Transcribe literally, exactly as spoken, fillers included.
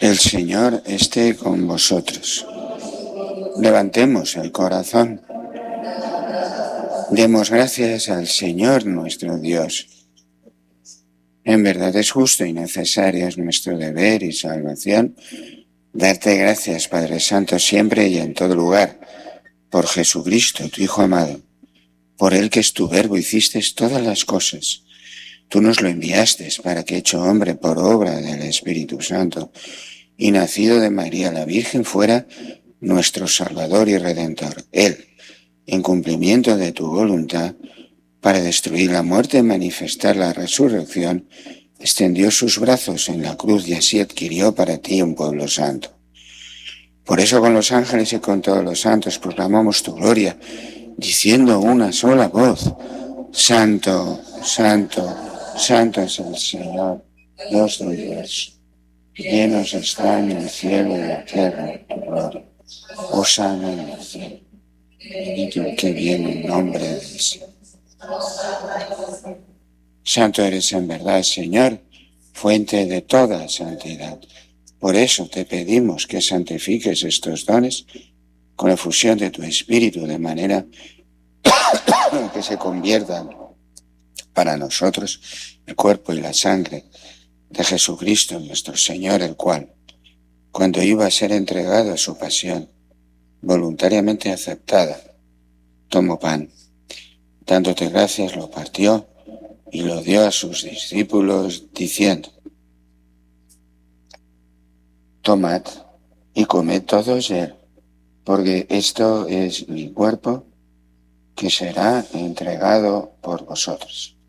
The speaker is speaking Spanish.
El Señor esté con vosotros. Levantemos el corazón. Demos gracias al Señor nuestro Dios. En verdad es justo y necesario, es nuestro deber y salvación, darte gracias, Padre Santo, siempre y en todo lugar, por Jesucristo, tu Hijo amado, por Él que es tu Verbo, hiciste todas las cosas. Tú nos lo enviaste para que, hecho hombre por obra del Espíritu Santo y nacido de María la Virgen, fuera nuestro Salvador y Redentor. Él, en cumplimiento de tu voluntad, para destruir la muerte y manifestar la resurrección, extendió sus brazos en la cruz y así adquirió para ti un pueblo santo. Por eso con los ángeles y con todos los santos proclamamos tu gloria, diciendo una sola voz: Santo, Santo, Santo es el Señor, Dios de Dios. Llenos están el cielo y la tierra de tu gloria. Hosana en el cielo. Bendito el que viene en nombre del Señor. Santo eres en verdad, Señor, fuente de toda santidad. Por eso te pedimos que santifiques estos dones con la fusión de tu Espíritu, de manera que se conviertan para nosotros el cuerpo y la sangre de Jesucristo nuestro Señor, el cual, cuando iba a ser entregado a su pasión, voluntariamente aceptada, tomó pan, dándote gracias, lo partió y lo dio a sus discípulos, diciendo: Tomad y comed todos de él, porque esto es mi cuerpo, que será entregado por vosotros.